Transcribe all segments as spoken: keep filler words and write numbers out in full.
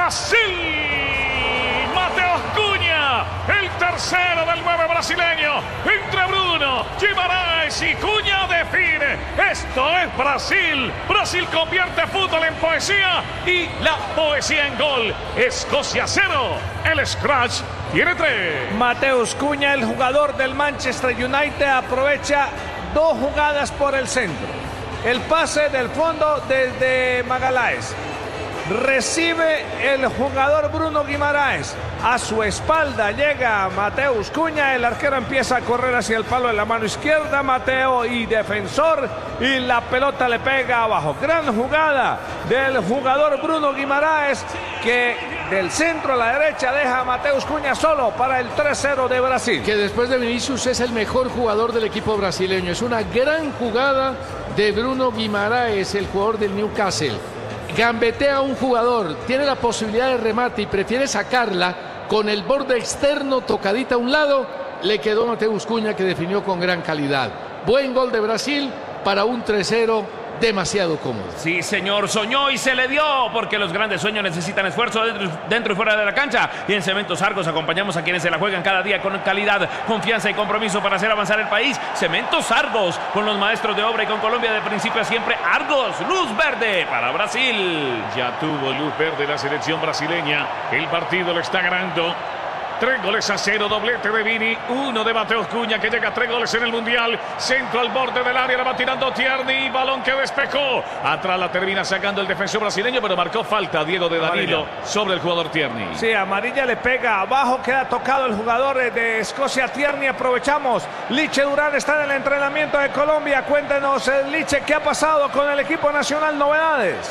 Brasil. Mateus Cunha, el tercero del nueve brasileño. Entre Bruno Guimaraes y Cunha define. Esto es Brasil. Brasil convierte fútbol en poesía y la poesía en gol. Escocia cero. El Scratch tiene tres. Mateus Cunha, el jugador del Manchester United, aprovecha dos jugadas por el centro. El pase del fondo desde Magalhães. Recibe el jugador Bruno Guimaraes. A su espalda llega Mateus Cunha. El arquero empieza a correr hacia el palo de la mano izquierda. Mateo y defensor. Y la pelota le pega abajo. Gran jugada del jugador Bruno Guimaraes, que del centro a la derecha deja a Mateus Cunha solo para el tres cero de Brasil. Que después de Vinicius es el mejor jugador del equipo brasileño. Es una gran jugada de Bruno Guimaraes, el jugador del Newcastle. Gambetea a un jugador, tiene la posibilidad de remate y prefiere sacarla con el borde externo tocadita a un lado. Le quedó Mateus Cunha, que definió con gran calidad. Buen gol de Brasil para un tres cero demasiado cómodo. Sí, señor, soñó y se le dio, porque los grandes sueños necesitan esfuerzo dentro, dentro y fuera de la cancha. Y en Cementos Argos acompañamos a quienes se la juegan cada día con calidad, confianza y compromiso para hacer avanzar el país. Cementos Argos, con los maestros de obra y con Colombia de principio a siempre. Argos, luz verde para Brasil. Ya tuvo luz verde la selección brasileña. El partido lo está ganando. Tres goles a cero, doblete de Vini, uno de Mateus Cunha, que llega a tres goles en el Mundial. Centro al borde del área, la va tirando Tierney, balón que despejó. Atrás la termina sacando el defensor brasileño, pero marcó falta Diego de Danilo amarilla sobre el jugador Tierney. Sí, amarilla le pega abajo, queda tocado el jugador de Escocia, Tierney. Aprovechamos, Liche Durán está en el entrenamiento de Colombia. Cuéntenos, Liche, ¿qué ha pasado con el equipo nacional? Novedades.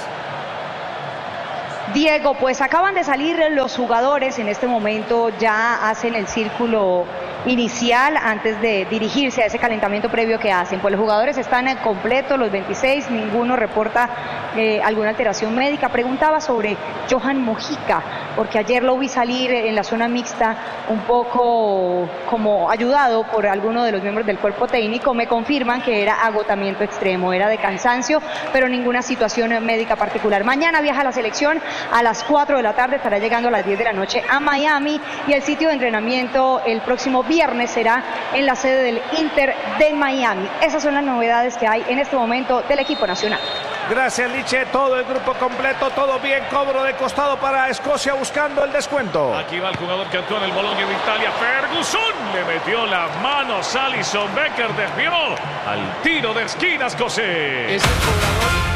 Diego, pues acaban de salir los jugadores, en este momento ya hacen el círculo inicial antes de dirigirse a ese calentamiento previo que hacen. Pues los jugadores están completos, los veintiséis, ninguno reporta eh, alguna alteración médica. Preguntaba sobre Johan Mojica, porque ayer lo vi salir en la zona mixta un poco como ayudado por alguno de los miembros del cuerpo técnico. Me confirman que era agotamiento extremo, era de cansancio, pero ninguna situación médica particular. Mañana viaja la selección a las cuatro de la tarde, estará llegando a las diez de la noche a Miami, y el sitio de entrenamiento el próximo viernes será en la sede del Inter de Miami. Esas son las novedades que hay en este momento del equipo nacional. Gracias, Liche, todo el grupo completo, todo bien. Cobro de costado para Escocia buscando el descuento. Aquí va el jugador que actuó en el Bologna de Italia, Ferguson. Le metió las manos a Alisson Becker, desvió al tiro de esquina escocés. Es el cobrador.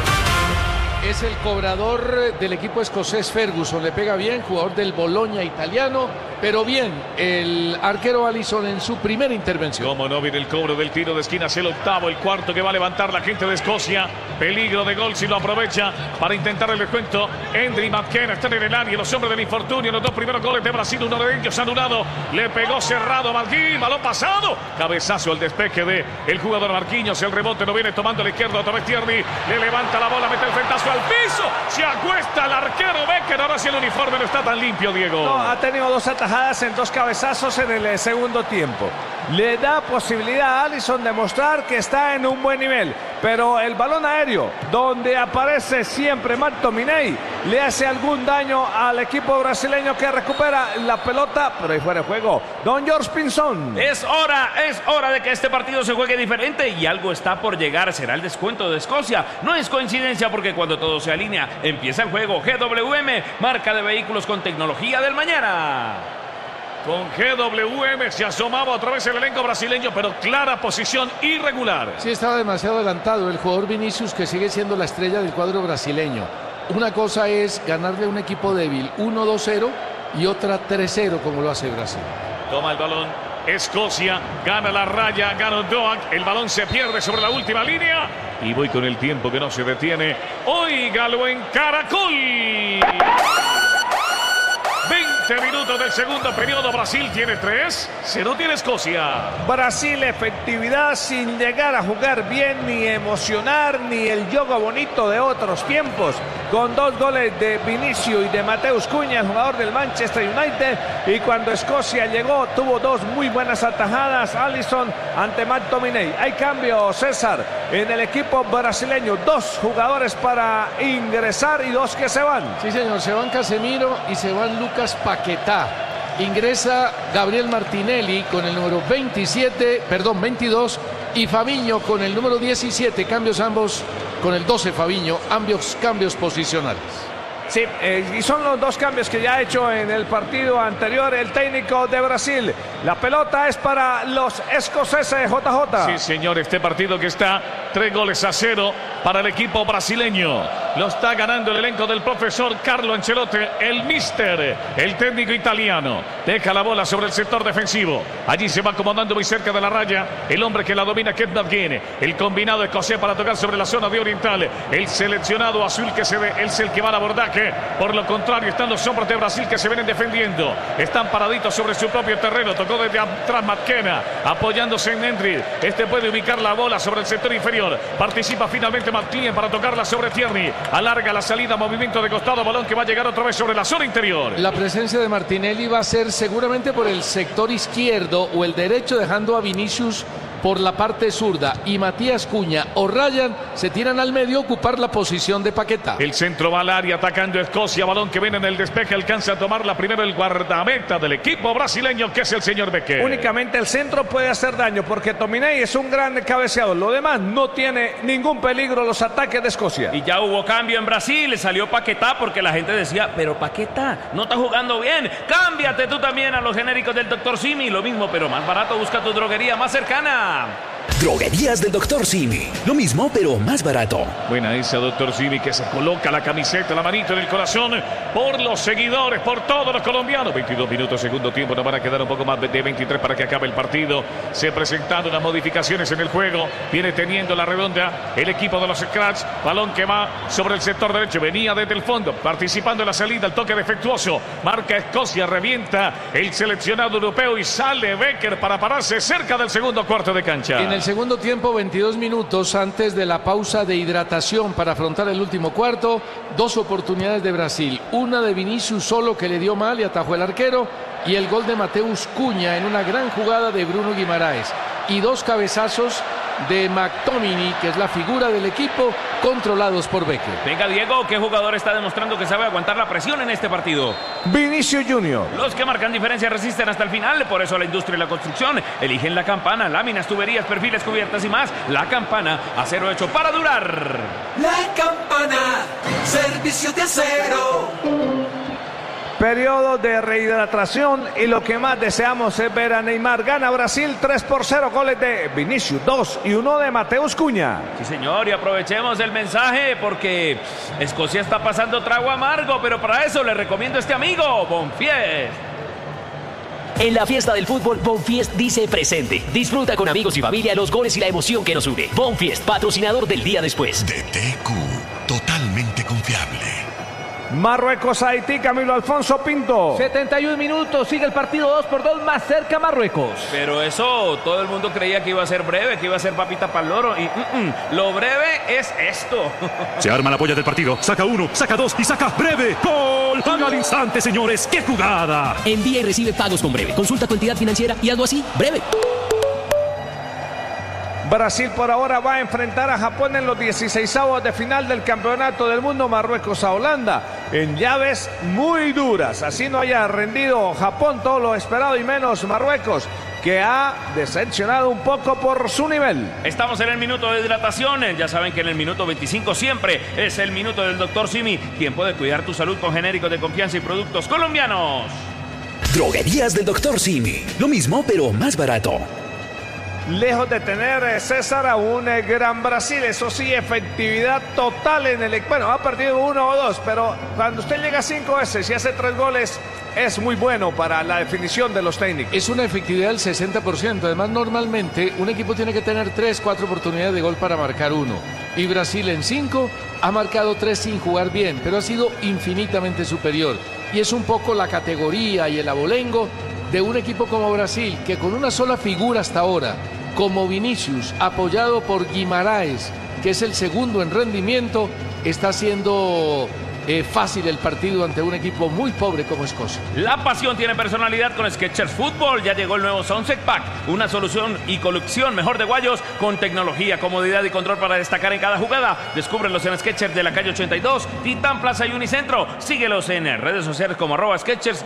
Es el cobrador del equipo escocés, Ferguson. Le pega bien, jugador del Bologna italiano, pero bien el arquero Alisson en su primera intervención. Como no viene el cobro del tiro de esquina, es el octavo, el cuarto que va a levantar la gente de Escocia. Peligro de gol si lo aprovecha para intentar el descuento. Endry McKenna está en el área, los hombres del infortunio. Los dos primeros goles de Brasil, uno de ellos anulado. Le pegó cerrado a Marquinhos, balón pasado. Cabezazo al despeje de el jugador Marquinhos. El rebote lo viene tomando a la izquierda otra vez Tierney. Le levanta la bola, mete el frentazo al piso, se acuesta el arquero Becker. Ahora sí el uniforme no está tan limpio, Diego. No, ha tenido dos atajadas en dos cabezazos en el segundo tiempo. Le da posibilidad a Alisson de mostrar que está en un buen nivel, pero el balón aéreo, donde aparece siempre McTominay, le hace algún daño al equipo brasileño, que recupera la pelota, pero ahí fuera de juego Don George Pinzón. Es hora, es hora de que este partido se juegue diferente, y algo está por llegar. Será el descuento de Escocia. No es coincidencia, porque cuando todo se alinea, empieza el juego. G W M, marca de vehículos con tecnología del mañana. Con G W M se asomaba otra vez el elenco brasileño, pero clara posición irregular. Sí, estaba demasiado adelantado el jugador Vinicius, que sigue siendo la estrella del cuadro brasileño. Una cosa es ganarle a un equipo débil uno dos cero y otra tres cero, como lo hace Brasil. Toma el balón Escocia, gana la raya, gana Doak. El balón se pierde sobre la última línea. Y voy con el tiempo que no se detiene. Óigalo en Caracol. veinte minutos del segundo periodo. Brasil tiene tres, cero tiene Escocia. Brasil, efectividad sin llegar a jugar bien, ni emocionar, ni el juego bonito de otros tiempos. Con dos goles de Vinicius y de Mateus Cunha, el jugador del Manchester United. Y cuando Escocia llegó, tuvo dos muy buenas atajadas. Alisson ante McTominay. Hay cambio, César, en el equipo brasileño. Dos jugadores para ingresar y dos que se van. Sí, señor, se van Casemiro y se van Lucas Paquetá. Ingresa Gabriel Martinelli con el número veintisiete, perdón, veintidós, y Fabinho con el número diecisiete. Cambios ambos con el doce, Fabinho, ambos cambios posicionales. Sí, eh, y son los dos cambios que ya ha hecho en el partido anterior el técnico de Brasil. La pelota es para los escoceses, J J. Sí, señor, este partido que está tres goles a cero para el equipo brasileño. Lo está ganando el elenco del profesor Carlo Ancelotti, el mister, el técnico italiano. Deja la bola sobre el sector defensivo. Allí se va acomodando muy cerca de la raya el hombre que la domina, Kent McGinn. El combinado escocés para tocar sobre la zona de oriental. El seleccionado azul que se ve, es el que va al abordaje. Por lo contrario, están los hombres de Brasil que se vienen defendiendo. Están paraditos sobre su propio terreno. Tocó desde atrás McKenna, apoyándose en Henry. Este puede ubicar la bola sobre el sector inferior. Participa finalmente McLean para tocarla sobre Tierney. Alarga la salida, movimiento de costado, balón que va a llegar otra vez sobre la zona interior. La presencia de Martinelli va a ser seguramente por el sector izquierdo o el derecho, dejando a Vinicius por la parte zurda, y Matías Cunha o Ryan se tiran al medio a ocupar la posición de Paquetá. El centro va al área atacando Escocia, balón que viene en el despeje, alcanza a tomar la primera el guardameta del equipo brasileño, que es el señor Becker. Únicamente el centro puede hacer daño porque Tominey es un gran cabeceador. Lo demás no tiene ningún peligro los ataques de Escocia. Y ya hubo cambio en Brasil, salió Paquetá porque la gente decía, pero Paquetá no está jugando bien. Cámbiate tú también a los genéricos del doctor Simi, lo mismo pero más barato, busca tu droguería más cercana. Droguerías del doctor Simi. Lo mismo, pero más barato. Buena esa, doctor Simi, que se coloca la camiseta, la manito en el corazón por los seguidores, por todos los colombianos. veintidós minutos, segundo tiempo. Nos van a quedar un poco más de veintitrés para que acabe el partido. Se presentado unas modificaciones en el juego. Viene teniendo la redonda el equipo de los Scratch. Balón que va sobre el sector derecho. Venía desde el fondo, participando en la salida. El toque defectuoso. Marca Escocia, revienta el seleccionado europeo y sale Becker para pararse cerca del segundo cuarto de cancha. En el segundo tiempo, veintidós minutos antes de la pausa de hidratación para afrontar el último cuarto, dos oportunidades de Brasil. Una de Vinicius solo, que le dio mal y atajó el arquero, y el gol de Mateus Cunha en una gran jugada de Bruno Guimaraes. Y dos cabezazos de McTominay, que es la figura del equipo, controlados por Becker. Venga, Diego, ¿qué jugador está demostrando que sabe aguantar la presión en este partido? Vinicius Junior. Los que marcan diferencia resisten hasta el final, por eso la industria y la construcción eligen la Campana, láminas, tuberías, perfiles, cubiertas y más. La Campana, acero hecho para durar. La Campana, servicio de acero. Periodo de rehidratación y lo que más deseamos es ver a Neymar. Gana Brasil tres por cero, goles de Vinicius, dos y uno de Mateus Cunha. Sí, señor, y aprovechemos el mensaje porque Escocia está pasando trago amargo, pero para eso le recomiendo a este amigo, Bonfiest. En la fiesta del fútbol, Bonfiest dice presente. Disfruta con amigos y familia los goles y la emoción que nos une. Bonfiest, patrocinador del día después. D T Q, totalmente confiable. Marruecos, Haití, Camilo Alfonso Pinto. setenta y un minutos, sigue el partido dos por dos, más cerca Marruecos. Pero eso, todo el mundo creía que iba a ser breve, que iba a ser papita pa'l loro. Y mm, mm, lo breve es esto. Se arma la polla del partido, saca uno, saca dos y saca breve. ¡Gol! Al instante, señores, ¡qué jugada! Envía y recibe pagos con Breve. Consulta tu entidad financiera y hazlo así, Breve. Brasil por ahora va a enfrentar a Japón en los dieciseisavos de final del Campeonato del Mundo. Marruecos a Holanda en llaves muy duras. Así no haya rendido Japón todo lo esperado y menos Marruecos, que ha decepcionado un poco por su nivel. Estamos en el minuto de hidratación. Ya saben que en el minuto veinticinco siempre es el minuto del doctor Simi, quien puede cuidar tu salud con genéricos de confianza y productos colombianos. Droguerías del doctor Simi. Lo mismo, pero más barato. Lejos de tener eh, César a un eh, gran Brasil, eso sí, efectividad total en el... Bueno, ha perdido uno o dos, pero cuando usted llega a cinco veces y hace tres goles, es muy bueno para la definición de los técnicos. Es una efectividad del sesenta por ciento. Además, normalmente un equipo tiene que tener tres, cuatro oportunidades de gol para marcar uno. Y Brasil en cinco ha marcado tres sin jugar bien, pero ha sido infinitamente superior. Y es un poco la categoría y el abolengo de un equipo como Brasil, que con una sola figura hasta ahora, como Vinicius, apoyado por Guimaraes, que es el segundo en rendimiento, está siendo eh, fácil el partido ante un equipo muy pobre como Escocia. La pasión tiene personalidad con Skechers Fútbol. Ya llegó el nuevo Sunset Pack, una solución y colección mejor de guayos con tecnología, comodidad y control para destacar en cada jugada. Descúbrelos en Skechers de la calle ochenta y dos, Titán Plaza y Unicentro. Síguelos en redes sociales como arroba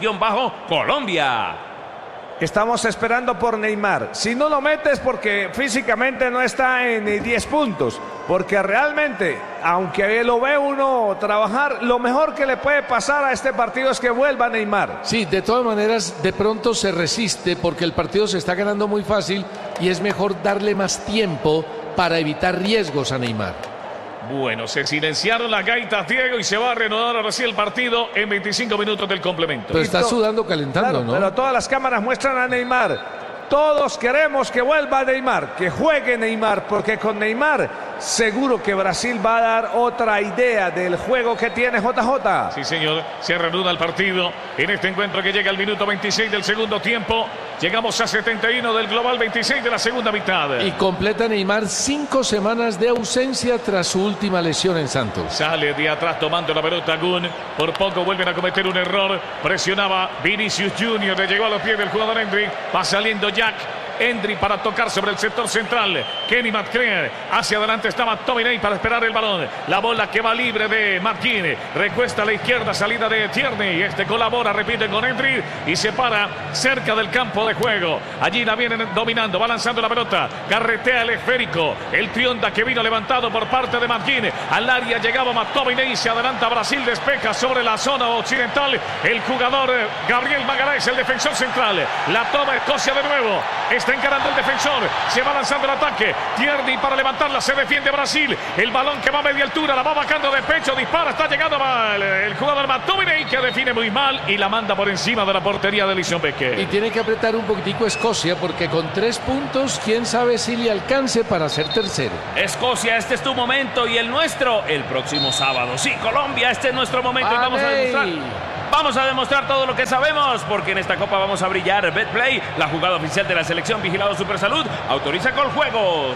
Skechers-Colombia. Estamos esperando por Neymar. Si no lo metes porque físicamente no está en diez puntos, porque realmente, aunque lo ve uno trabajar, lo mejor que le puede pasar a este partido es que vuelva Neymar. Sí, de todas maneras, de pronto se resiste porque el partido se está ganando muy fácil y es mejor darle más tiempo para evitar riesgos a Neymar. Bueno, se silenciaron las gaitas, Diego, y se va a reanudar ahora sí el partido en veinticinco minutos del complemento. Pero está sudando, calentando, claro, ¿no? Pero todas las cámaras muestran a Neymar. Todos queremos que vuelva Neymar, que juegue Neymar, porque con Neymar seguro que Brasil va a dar otra idea del juego que tiene J J. Sí, señor, se reanuda el partido en este encuentro que llega al minuto veintiséis del segundo tiempo. Llegamos a setenta y uno del global, veintiséis de la segunda mitad. Y completa Neymar cinco semanas de ausencia tras su última lesión en Santos. Sale de atrás tomando la pelota Gun. Por poco vuelven a cometer un error. Presionaba Vinicius Junior, le llegó a los pies del jugador Endrick. Va saliendo Jack. Endrick para tocar sobre el sector central. Kenny McCreer. Hacia adelante está McTominay para esperar el balón. La bola que va libre de McKinney. Recuesta a la izquierda, salida de Tierney. Este colabora, repite con Endrick y se para cerca del campo de juego. Allí la vienen dominando, va lanzando la pelota. Carretea el esférico. El trionda que vino levantado por parte de McKinney. Al área llegaba McTominay y se adelanta Brasil. Despeja sobre la zona occidental. El jugador Gabriel Magalhães, el defensor central. La toma Escocia de nuevo. Está encarando el defensor, se va lanzando el ataque. Tierney para levantarla, se defiende Brasil. El balón que va a media altura, la va bajando de pecho, dispara, está llegando mal. El jugador McTominay que define muy mal y la manda por encima de la portería de Alisson Becker. Y tiene que apretar un poquitico Escocia porque con tres puntos, quién sabe si le alcance para ser tercero. Escocia, este es tu momento y el nuestro el próximo sábado. Sí, Colombia, este es nuestro momento. Y vamos a demostrar. Vamos a demostrar todo lo que sabemos, porque en esta copa vamos a brillar. Betplay, la jugada oficial de la selección Vigilado Supersalud, autoriza con juegos.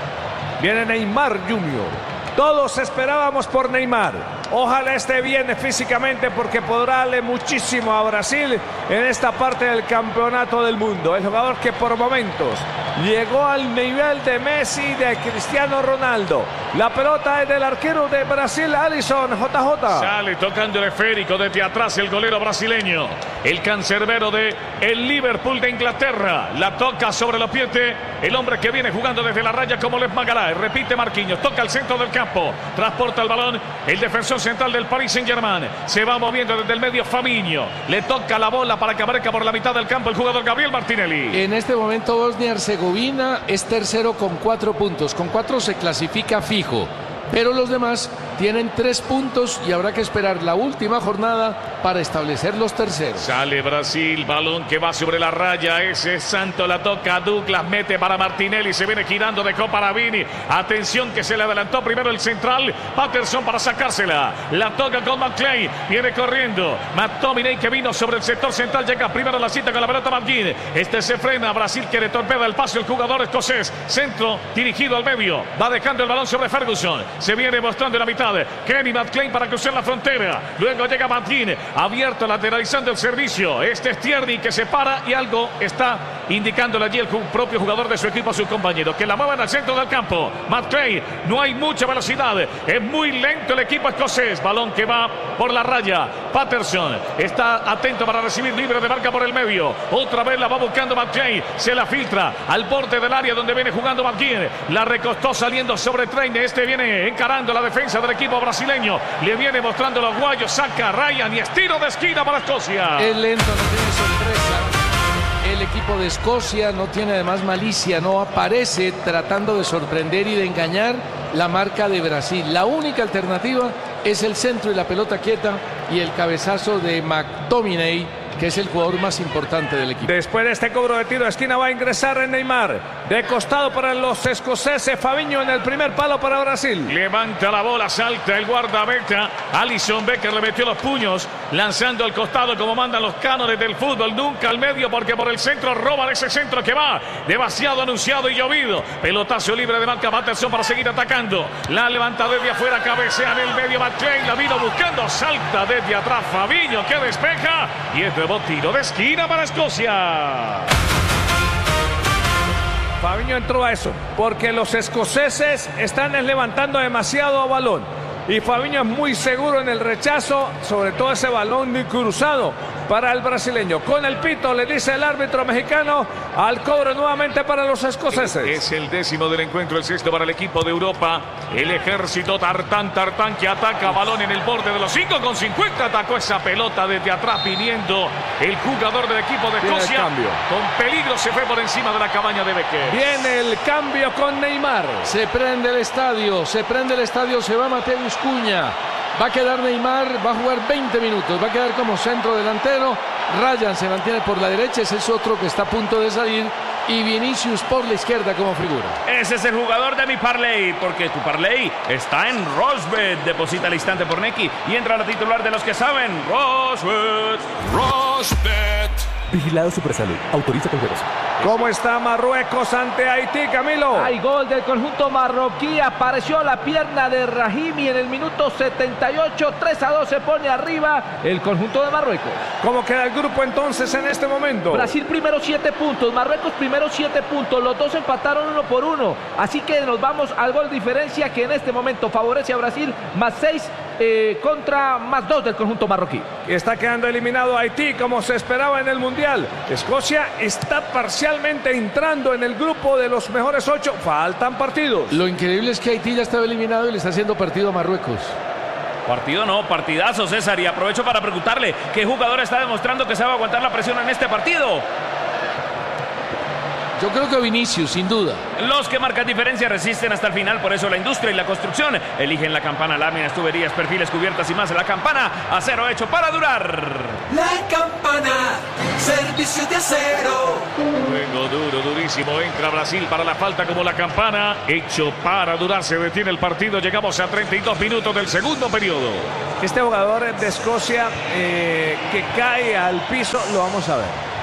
Viene Neymar Junior. Todos esperábamos por Neymar. Ojalá esté bien físicamente porque podrá darle muchísimo a Brasil en esta parte del campeonato del mundo. El jugador que por momentos llegó al nivel de Messi, de Cristiano Ronaldo. La pelota es del arquero de Brasil, Alisson, J J. Sale tocando el esférico desde atrás el golero brasileño. El cancerbero de el Liverpool de Inglaterra. La toca sobre los pies de el hombre que viene jugando desde la raya como Les Magalhães. Repite Marquinhos, toca al centro del campo. Transporta el balón el defensor central del Paris Saint-Germain. Se va moviendo desde el medio Fabinho. Le toca la bola para que aparezca por la mitad del campo el jugador Gabriel Martinelli. En este momento Bosnia-Herzegovina es tercero con cuatro puntos. Con cuatro se clasifica fijo. Pero los demás tienen tres puntos y habrá que esperar la última jornada para establecer los terceros. Sale Brasil, balón que va sobre la raya. Ese Santo la toca Douglas, mete para Martinelli, se viene girando de Copa Ravini. Atención que se le adelantó primero el central, Patterson para sacársela. La toca con McClay, viene corriendo. McTominay que vino sobre el sector central, llega primero a la cita con la pelota McGinn. Este se frena, Brasil quiere torpeda el paso el jugador escocés. Centro dirigido al medio, va dejando el balón sobre Ferguson. Se viene mostrando en la mitad Kenny McClain para cruzar la frontera. Luego llega McGinn, abierto, lateralizando el servicio. Este es Tierney que se para y algo está indicándole allí el propio jugador de su equipo a sus compañeros. Que la muevan al centro del campo. McClain, no hay mucha velocidad. Es muy lento el equipo escocés. Balón que va por la raya. Patterson está atento para recibir libre de marca por el medio. Otra vez la va buscando McClain. Se la filtra al borde del área donde viene jugando McGinn. La recostó saliendo sobre Traine. Este viene encarando la defensa del equipo brasileño. Le viene mostrando los guayos. Saca Ryan y estilo de esquina para Escocia. El lento no tiene sorpresa. El equipo de Escocia no tiene además malicia. No aparece tratando de sorprender y de engañar la marca de Brasil. La única alternativa es el centro y la pelota quieta y el cabezazo de McTominay que es el jugador más importante del equipo. Después de este cobro de tiro de esquina va a ingresar en Neymar. De costado para los escoceses, Fabinho en el primer palo para Brasil. Levanta la bola, salta el guardameta. Alisson Becker le metió los puños, lanzando al costado como mandan los cánones del fútbol. Nunca al medio, porque por el centro roban ese centro que va demasiado anunciado y llovido. Pelotazo libre de marca Patterson para seguir atacando. La levanta desde afuera, cabecea en el medio McLean, la vino buscando, salta desde atrás Fabinho que despeja y es nuevo tiro de esquina para Escocia. Fabinho entró a eso, porque los escoceses están levantando demasiado balón. Y Fabinho es muy seguro en el rechazo, sobre todo ese balón cruzado para el brasileño. Con el pito le dice el árbitro mexicano al cobro nuevamente para los escoceses. Es el décimo del encuentro, el sexto para el equipo de Europa. El ejército Tartán, Tartán que ataca balón en el borde de los cinco con cincuenta. Atacó esa pelota desde atrás viniendo el jugador del equipo de Escocia. Con peligro se fue por encima de la cabaña de Becker. Viene el cambio con Neymar. Se prende el estadio, se prende el estadio, se va Mateus Cunha. Va a quedar Neymar, va a jugar veinte minutos, va a quedar como centro delantero. Ryan se mantiene por la derecha, ese es otro que está a punto de salir. Y Vinicius por la izquierda como figura. Ese es el jugador de mi parlay, porque tu parlay está en Rosbet. Deposita al instante por Neki y entra la titular de los que saben. Rosbet. Rosbet. Vigilado Supersalud. Autoriza con juegos. ¿Cómo está Marruecos ante Haití, Camilo? Hay gol del conjunto marroquí. Apareció la pierna de Rahimi en el minuto setenta y ocho. tres a dos se pone arriba el conjunto de Marruecos. ¿Cómo queda el grupo entonces en este momento? Brasil primero siete puntos, Marruecos primero siete puntos. Los dos empataron uno por uno. Así que nos vamos al gol diferencia que en este momento favorece a Brasil. Más seis eh, contra más dos del conjunto marroquí. Está quedando eliminado Haití como se esperaba en el Mundial. Escocia está parcialmente entrando en el grupo de los mejores ocho. Faltan partidos. Lo increíble es que Haití ya estaba eliminado y le está haciendo partido a Marruecos. Partido no, partidazo, César. Y aprovecho para preguntarle qué jugador está demostrando que sabe aguantar la presión en este partido. Yo creo que Vinicius, sin duda. Los que marcan diferencia resisten hasta el final, por eso la industria y la construcción eligen la campana, láminas, tuberías, perfiles, cubiertas y más. La campana, acero hecho para durar. La campana, servicio de acero. Juego duro, durísimo. Entra Brasil para la falta como la campana. Hecho para durar, se detiene el partido. Llegamos a treinta y dos minutos del segundo periodo. Este jugador de Escocia eh, que cae al piso, lo vamos a ver.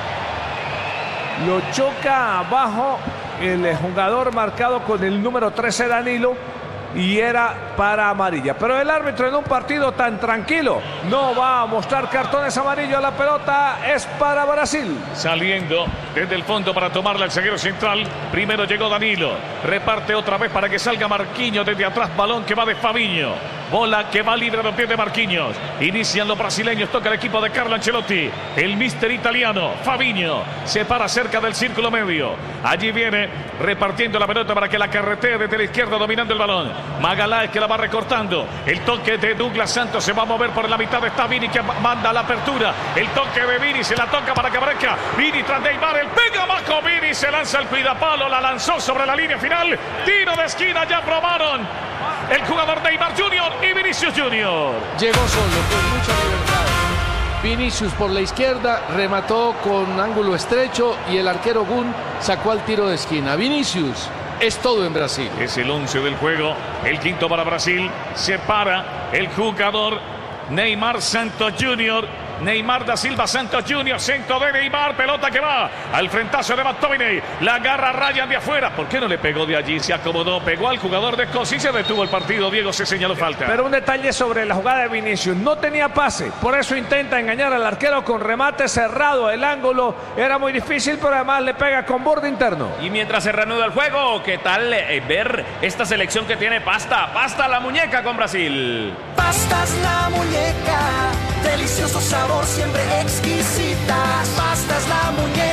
Lo choca abajo el jugador marcado con el número trece, Danilo, y era para amarilla. Pero el árbitro en un partido tan tranquilo no va a mostrar cartones amarillos. La pelota es para Brasil. Saliendo desde el fondo para tomarla el zaguero central. Primero llegó Danilo. Reparte otra vez para que salga Marquinhos desde atrás. Balón que va de Fabinho. Bola que va libre de los pies de Marquinhos. Inician los brasileños. Toca el equipo de Carlo Ancelotti. El mister italiano. Fabinho se para cerca del círculo medio. Allí viene repartiendo la pelota para que la carretee desde la izquierda dominando el balón. Magaláes que la va recortando. El toque de Douglas Santos se va a mover por la mitad. Está Vini que manda la apertura. El toque de Vini se la toca para que aparezca Vini tras Neymar. El pega abajo Vini. Se lanza el cuidapalo. La lanzó sobre la línea final. Tiro de esquina. Ya probaron el jugador Neymar Junior y Vinicius Junior. Llegó solo con mucha libertad. Vinicius por la izquierda remató con ángulo estrecho y el arquero Gun sacó al tiro de esquina. Vinicius es todo en Brasil. Es el once del juego, el quinto para Brasil. Se para el jugador Neymar Santos Junior. Neymar da Silva Santos Junior. Centro de Neymar. Pelota que va al frentazo de McTominay. La agarra Ryan de afuera. ¿Por qué no le pegó de allí? Se acomodó. Pegó al jugador de Escocia y se detuvo el partido. Diego se señaló falta. Pero un detalle sobre la jugada de Vinicius. No tenía pase. Por eso intenta engañar al arquero con remate cerrado. El ángulo era muy difícil, pero además le pega con borde interno. Y mientras se reanuda el juego, ¿qué tal eh, ver esta selección que tiene Pasta? Pasta la muñeca con Brasil. Pastas la muñeca. Delicioso sabor, siempre exquisitas. Pastas la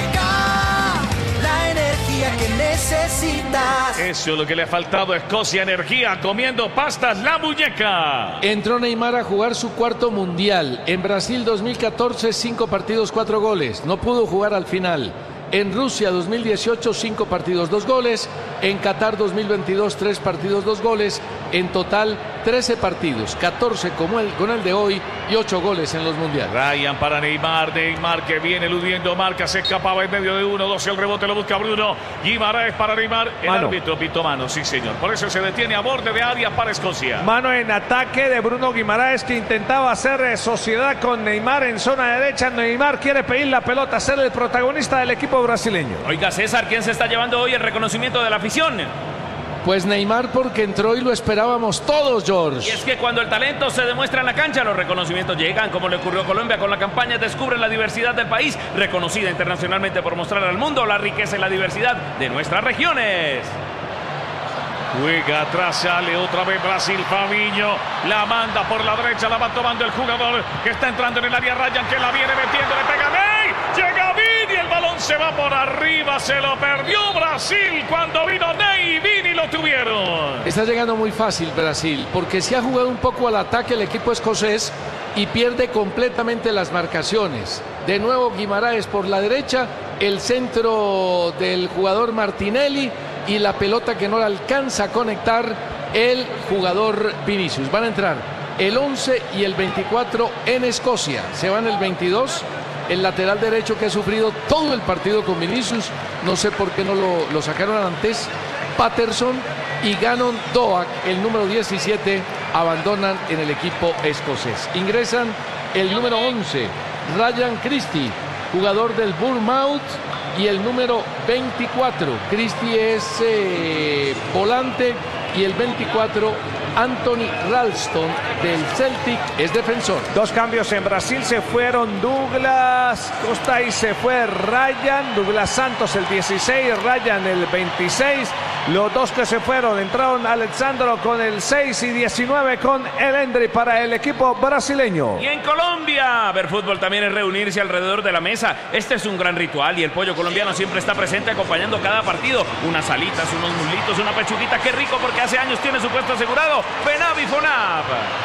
muñeca, la energía que necesitas. Eso es lo que le ha faltado a Escocia, energía, comiendo pastas la muñeca. Entró Neymar a jugar su cuarto mundial. En Brasil dos mil catorce, cinco partidos, cuatro goles. No pudo jugar al final. En Rusia dos mil dieciocho, cinco partidos, dos goles. En Qatar dos mil veintidós, tres partidos, dos goles. En total, trece partidos, catorce como el, con el de hoy y ocho goles en los mundiales. Ryan para Neymar, Neymar que viene eludiendo marca, se escapaba en medio de uno, dos, el rebote lo busca Bruno. Guimaraes para Neymar, el mano. árbitro pitó mano, sí señor. Por eso se detiene a borde de área para Escocia. Mano en ataque de Bruno Guimaraes, que intentaba hacer eh, sociedad con Neymar en zona derecha. Neymar quiere pedir la pelota, ser el protagonista del equipo brasileño. Oiga, César, ¿quién se está llevando hoy el reconocimiento de la afición? Pues Neymar, porque entró y lo esperábamos todos, George. Y es que cuando el talento se demuestra en la cancha, los reconocimientos llegan, como le ocurrió a Colombia con la campaña Descubre la diversidad del país, reconocida internacionalmente por mostrar al mundo la riqueza y la diversidad de nuestras regiones. Juega atrás, sale otra vez Brasil. Fabinho la manda por la derecha, la va tomando el jugador que está entrando en el área. Ryan que la viene metiendo, le pega Ney, llega Vini, el balón se va por arriba, se lo perdió Brasil cuando vino Ney y Vini lo tuvieron. Está llegando muy fácil Brasil, porque se ha jugado un poco al ataque el equipo escocés y pierde completamente las marcaciones. De nuevo Guimaraes por la derecha, el centro del jugador Martinelli y la pelota que no la alcanza a conectar el jugador Vinicius. Van a entrar el once y el veinticuatro en Escocia. Se van el veintidós, el lateral derecho que ha sufrido todo el partido con Vinicius. No sé por qué no lo, lo sacaron antes. Patterson y Gannon Doak, el número diecisiete, abandonan en el equipo escocés. Ingresan el número once, Ryan Christie, jugador del Bournemouth, y el número veinticuatro, Christie es eh, volante, y el veinticuatro, Anthony Ralston del Celtic, es defensor. Dos cambios en Brasil, se fueron Douglas Costa y se fue Ryan. Douglas Santos el dieciséis, Ryan el veintiséis. Los dos que se fueron, entraron Alexandro con el seis y diecinueve con el Endri para el equipo brasileño. Y en Colombia, ver fútbol también es reunirse alrededor de la mesa. Este es un gran ritual y el pollo colombiano siempre está presente acompañando cada partido. Unas alitas, unos muslitos, una pechuguita, qué rico porque hace años tiene su puesto asegurado. Fenavi Fonab.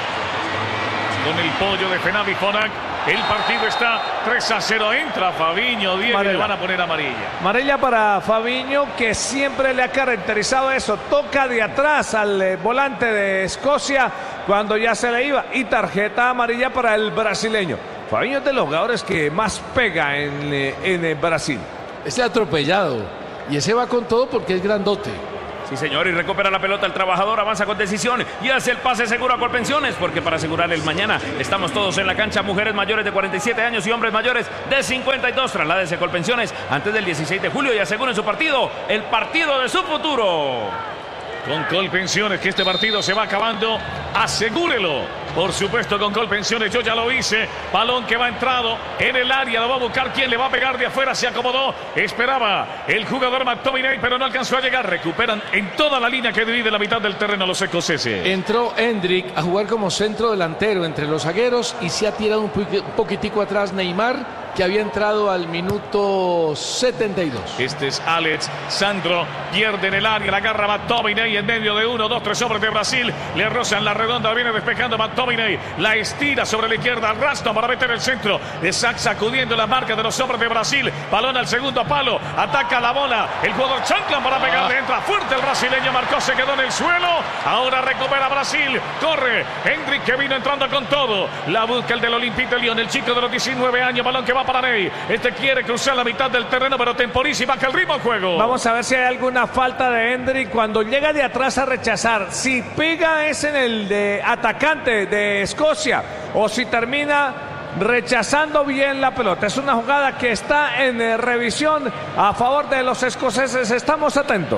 Con el pollo de Fenavi Fonab, el partido está tres a cero. Entra Fabinho, Diego, y le van a poner amarilla. Amarilla para Fabinho, que siempre le ha caracterizado eso. Toca de atrás al eh, volante de Escocia cuando ya se le iba. Y tarjeta amarilla para el brasileño. Fabinho es de los jugadores que más pega en, eh, en eh, Brasil. Ese atropellado. Y ese va con todo porque es grandote. Sí, señor, y recupera la pelota el trabajador, avanza con decisión y hace el pase seguro a Colpensiones, porque para asegurar el mañana estamos todos en la cancha. Mujeres mayores de cuarenta y siete años y hombres mayores de cincuenta y dos. Trasládese a Colpensiones antes del dieciséis de julio y aseguren su partido, el partido de su futuro. Con Colpensiones, que este partido se va acabando, asegúrelo. Por supuesto, con Colpensiones, yo ya lo hice. Balón que va entrado en el área, lo va a buscar. ¿Quién le va a pegar de afuera? Se acomodó. Esperaba el jugador McTominay, pero no alcanzó a llegar. Recuperan en toda la línea que divide la mitad del terreno los escoceses. Entró Endrick a jugar como centro delantero entre los zagueros y se ha tirado un poquitico atrás Neymar, que había entrado al minuto setenta y dos. Este es Alex Sandro, pierde en el área, la agarra McTominay en medio de uno, dos, tres hombres de Brasil, le rozan la redonda, viene despejando McTominay, la estira sobre la izquierda, Ralston para meter el centro, de Sac sacudiendo la marca de los hombres de Brasil, balón al segundo palo, ataca la bola, el jugador Chanclan para pegarle, entra fuerte el brasileño, marcó, se quedó en el suelo, ahora recupera Brasil, corre, Endrick que vino entrando con todo, la busca el del Olympique de Lyon, el chico de los diecinueve años, balón que va para Ney. Este quiere cruzar la mitad del terreno, pero temporiza y baja el ritmo al juego. Vamos a ver si hay alguna falta de Endrick cuando llega de atrás a rechazar. Si pega es en el de atacante de Escocia o si termina rechazando bien la pelota. Es una jugada que está en eh, revisión a favor de los escoceses. Estamos atentos.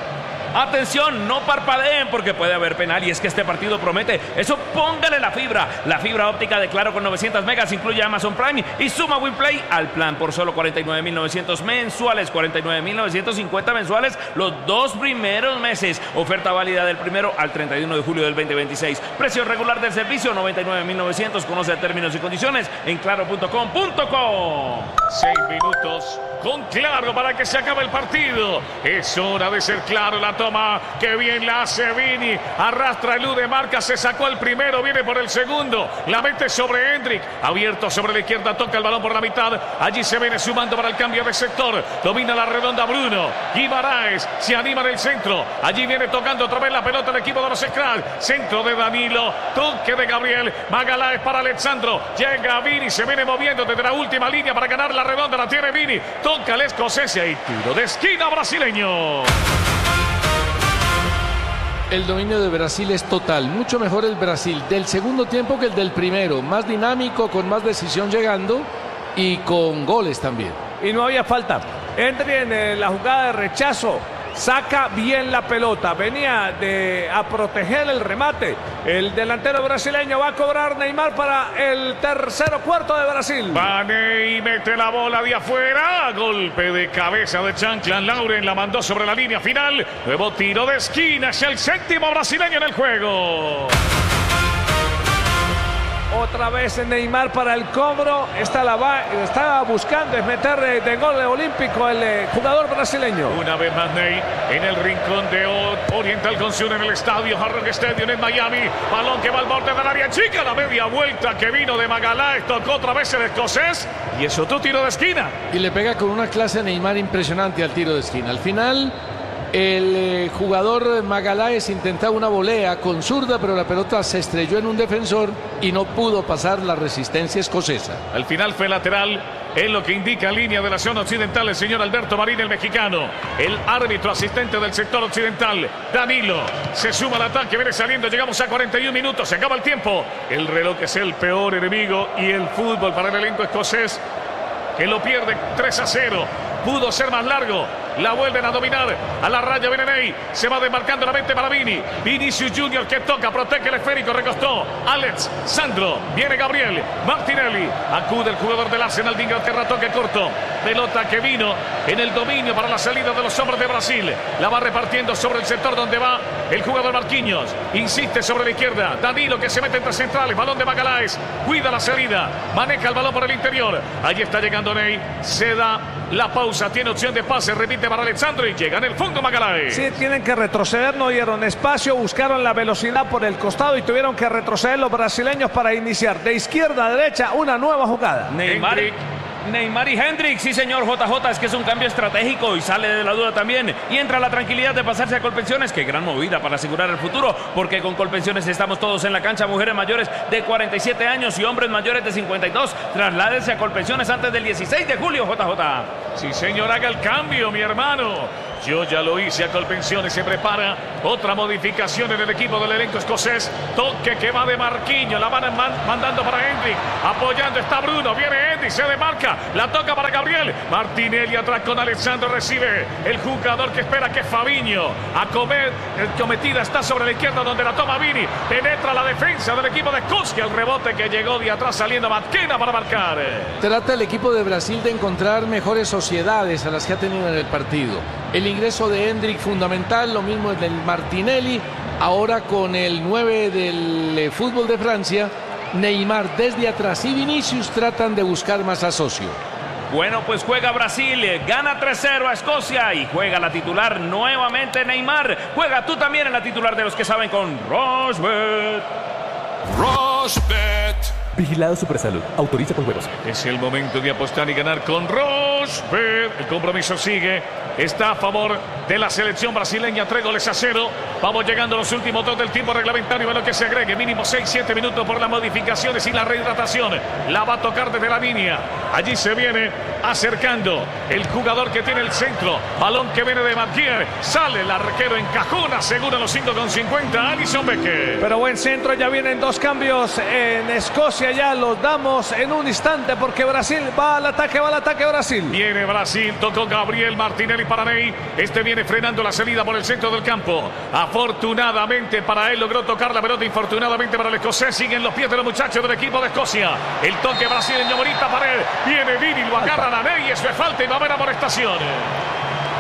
Atención, no parpadeen porque puede haber penal y es que este partido promete. Eso, póngale la fibra. La fibra óptica de Claro con novecientos megas incluye Amazon Prime y suma WinPlay al plan por solo cuarenta y nueve mil novecientos mensuales, cuarenta y nueve mil novecientos cincuenta mensuales los dos primeros meses. Oferta válida del primero al treinta y uno de julio del veinte veintiséis. Precio regular del servicio noventa y nueve mil novecientos. Conoce términos y condiciones en claro punto com punto co. Seis minutos. con claro para que se acabe el partido. Es hora de ser claro. La toma, que bien la hace Vini. Arrastra el U de marca, se sacó el primero, viene por el segundo. La mete sobre Hendrik. Abierto sobre la izquierda, toca el balón por la mitad. Allí se viene sumando para el cambio de sector. Domina la redonda Bruno. Guimaraes se anima en el centro. Allí viene tocando otra vez la pelota el equipo de los Scrolls. Centro de Danilo. Toque de Gabriel. Magaláes para Alexandro. Llega Vini, se viene moviendo desde la última línea para ganar la redonda. La tiene Vini. Toca el escocés y tiro de esquina brasileño. El dominio de Brasil es total, mucho mejor el Brasil del segundo tiempo que el del primero, más dinámico, con más decisión llegando y con goles también. Y no había falta. Entre en eh, la jugada de rechazo, saca bien la pelota, venía de, a proteger el remate. El delantero brasileño va a cobrar Neymar para el tercero cuarto de Brasil. Va Ney, mete la bola de afuera. Golpe de cabeza de Chanclan. Lauren la mandó sobre la línea final. Nuevo tiro de esquina. Es el séptimo brasileño en el juego. Otra vez Neymar para el cobro. Esta la va, estaba buscando es meter de, de gol olímpico el eh, jugador brasileño. Una vez más Ney en el rincón de Oriental Consul en el estadio Hard Rock Stadium en Miami. Balón que va al borde del área chica. La media vuelta que vino de Magaláes. Tocó otra vez el escocés. Y es otro tiro de esquina. Y le pega con una clase Neymar impresionante al tiro de esquina. Al final el eh, jugador Magaláes intentaba una volea con zurda, pero la pelota se estrelló en un defensor y no pudo pasar la resistencia escocesa. Al final fue lateral, en lo que indica línea de la zona occidental el señor Alberto Marín, el mexicano. El árbitro asistente del sector occidental, Danilo, se suma al ataque, viene saliendo, llegamos a cuarenta y un minutos, se acaba el tiempo. El reloj es el peor enemigo y el fútbol para el elenco escocés, que lo pierde tres a cero. Pudo ser más largo. La vuelven a dominar. A la raya viene Ney. Se va desmarcando la mente para Vini. Vinicius Junior que toca. Protege el esférico. Recostó. Alex. Sandro. Viene Gabriel. Martinelli. Acude el jugador del Arsenal de Inglaterra. Toque corto. Pelota que vino en el dominio para la salida de los hombres de Brasil. La va repartiendo sobre el sector donde va el jugador Marquinhos. Insiste sobre la izquierda. Danilo que se mete entre centrales. Balón de Magaláes. Cuida la salida. Maneja el balón por el interior. Allí está llegando Ney. Se da la pausa. Tiene opción de pase. Repite para Alexandro y llega en el fondo Magaláes. Sí, tienen que retroceder, no dieron espacio, buscaron la velocidad por el costado y tuvieron que retroceder los brasileños para iniciar de izquierda a derecha una nueva jugada. Neymar. Neymar y Hendrik, sí señor J J, es que es un cambio estratégico y sale de la duda también y entra la tranquilidad de pasarse a Colpensiones. Qué gran movida para asegurar el futuro, porque con Colpensiones estamos todos en la cancha, mujeres mayores de cuarenta y siete años y hombres mayores de cincuenta y dos. Trasládense a Colpensiones antes del dieciséis de julio, J J. Sí señor, haga el cambio, mi hermano. Yo ya lo hice, a Colpensiones se prepara otra modificación en el equipo del elenco escocés. Toque que va de Marquinhos, la van man mandando para Hendrik. Apoyando está Bruno, viene Hendrik, se demarca, la toca para Gabriel. Martinelli atrás con Alexandro, recibe el jugador que espera, que es Fabinho. A comer, el cometida está sobre la izquierda donde la toma Vini. Penetra la defensa del equipo de Escocia. El rebote que llegó de atrás saliendo Maquena para marcar. Trata el equipo de Brasil de encontrar mejores sociedades a las que ha tenido en el partido. El ingreso de Hendrik fundamental, lo mismo el del Martinelli, ahora con el nueve del eh, fútbol de Francia, Neymar desde atrás y Vinicius tratan de buscar más asocio. Bueno, pues juega Brasil, gana tres cero a Escocia y juega la titular nuevamente Neymar. Juega tú también en la titular de los que saben con Rosbet. Rosbet. Vigilado Supersalud. Autoriza con juegos. Es el momento de apostar y ganar con Rosbet. El compromiso sigue. Está a favor de la selección brasileña. Tres goles a cero. Vamos llegando a los últimos dos del tiempo reglamentario. Bueno, que se agregue mínimo seis siete minutos por las modificaciones y la rehidratación. La va a tocar desde la línea. Allí se viene acercando el jugador que tiene el centro. Balón que viene de Mathieu. Sale el arquero, encajona. Segura los cinco con cincuenta. Alisson Becker. Pero buen centro. Ya vienen dos cambios en Escocia. Ya los damos en un instante porque Brasil va al ataque. Va al ataque Brasil. Viene Brasil. Tocó Gabriel Martinelli para Ney. Este viene frenando la salida por el centro del campo. Afortunadamente para él logró tocar la pelota. Infortunadamente para el escocés. Siguen los pies de los muchachos del equipo de Escocia. El toque brasileño, bonita pared. Viene Vini, lo agarran a Ney. Eso es falta y va a haber amonestación.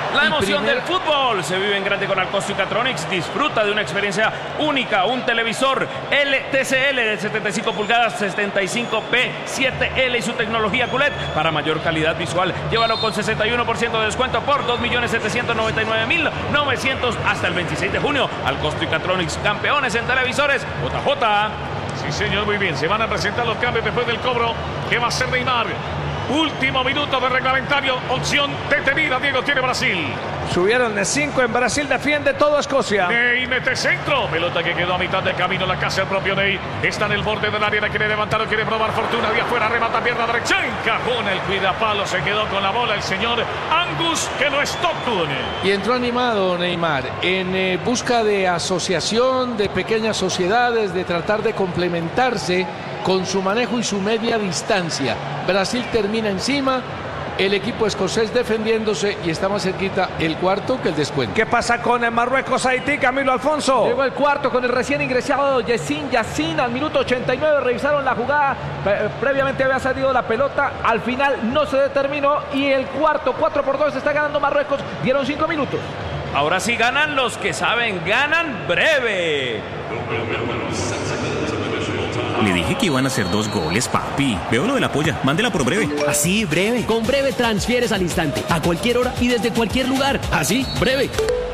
La y emoción primer... del fútbol se vive en grande con Alcosto y Catronics. Disfruta de una experiencia única. Un televisor L T C L de setenta y cinco pulgadas, setenta y cinco p siete L y su tecnología Q L E D para mayor calidad visual. Llévalo con sesenta y uno por ciento de descuento por dos millones setecientos noventa y nueve mil novecientos hasta el veintiséis de junio. Alcosto y Catronics, campeones en televisores. J J. Sí, señor, muy bien. Se van a presentar los cambios después del cobro. ¿Qué va a hacer Neymar? Último minuto de reglamentario. Opción detenida. Diego tiene Brasil. Subieron de cinco en Brasil. Defiende todo Escocia. Ney mete centro. Pelota que quedó a mitad de camino. La casa del propio Ney. Está en el borde del área. La quiere levantar. Quiere probar fortuna. De afuera. Remata pierna derecha. Encajona el cuidapalo. Se quedó con la bola el señor Angus, que no es Stockton. Y entró animado Neymar en eh, busca de asociación, de pequeñas sociedades, de tratar de complementarse con su manejo y su media distancia. Brasil termina encima, el equipo escocés defendiéndose y está más cerquita el cuarto que el descuento. ¿Qué pasa con el Marruecos-Haití, Camilo Alfonso? Llegó el cuarto con el recién ingresado Yacine Yacine al minuto ochenta y nueve. Revisaron la jugada, Pre previamente había salido la pelota, al final no se determinó y el cuarto, cuatro por dos, está ganando Marruecos. Dieron cinco minutos. Ahora sí ganan los que saben, ganan breve. Le dije que iban a hacer dos goles, papi. Veo lo de la polla. Mándela por Breve. Así, Breve. Con Breve transfieres al instante, a cualquier hora y desde cualquier lugar. Así, Breve.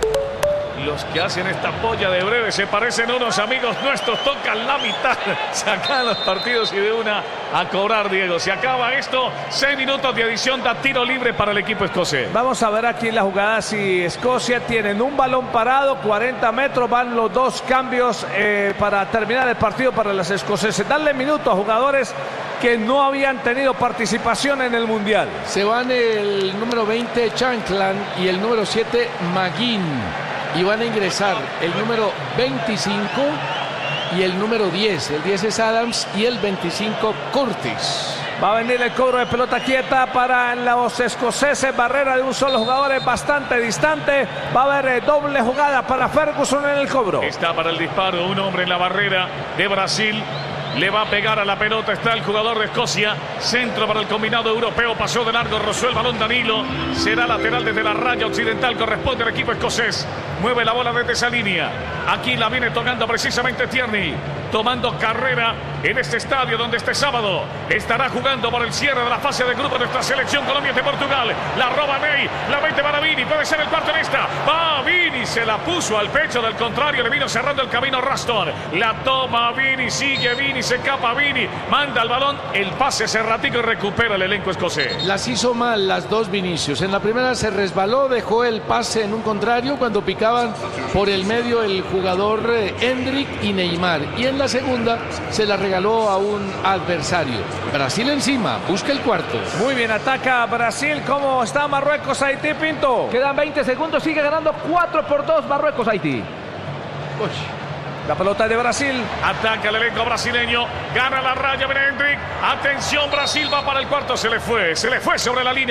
Los que hacen esta polla de Breve se parecen a unos amigos nuestros. Tocan la mitad. Se acaban los partidos y de una a cobrar, Diego. Se acaba esto. Seis minutos de adición. Da tiro libre para el equipo escocés. Vamos a ver aquí en la jugada si Escocia tienen un balón parado, cuarenta metros. Van los dos cambios eh, para terminar el partido para los escoceses. Darle minutos a jugadores que no habían tenido participación en el Mundial. Se van el número veinte Chanclan y el número siete Maguín. Y van a ingresar el número veinticinco y el número diez. El diez es Adams y el veinticinco Curtis. Va a venir el cobro de pelota quieta para los escoceses. Barrera de un solo jugador es bastante distante. Va a haber eh, doble jugada para Ferguson en el cobro. Está para el disparo un hombre en la barrera de Brasil. Le va a pegar a la pelota, está el jugador de Escocia. Centro para el combinado europeo, pasó de largo, rozó el balón Danilo. Será lateral desde la raya occidental, corresponde al equipo escocés. Mueve la bola desde esa línea. Aquí la viene tocando precisamente Tierney. Tomando carrera en este estadio donde este sábado estará jugando por el cierre de la fase de grupo de nuestra selección Colombia de Portugal. La roba Ney, la mete para Vini, puede ser el cuarto en esta. Va Vini, se la puso al pecho del contrario, le vino cerrando el camino Raston. La toma Vini, sigue Vini, se escapa Vini, manda el balón, el pase cerratico y recupera el elenco escocés. Las hizo mal las dos Vinicius. En la primera se resbaló, dejó el pase en un contrario cuando picaban por el medio el jugador eh, Endrick y Neymar. Y en la segunda se la regaló a un adversario. Brasil encima, busca el cuarto. Muy bien, ataca Brasil. ¿Cómo está Marruecos, Haití, Pinto? Quedan veinte segundos, sigue ganando cuatro por dos Marruecos, Haití. Uy. La pelota de Brasil. Ataca el elenco brasileño. Gana la raya, viene Endrick. Atención, Brasil va para el cuarto. Se le fue, se le fue sobre la línea.